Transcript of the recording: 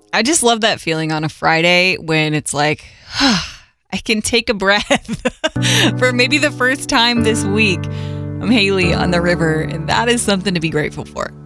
I just love that feeling on a Friday when it's like, I can take a breath for maybe the first time this week. I'm Haley on the river, and that is something to be grateful for.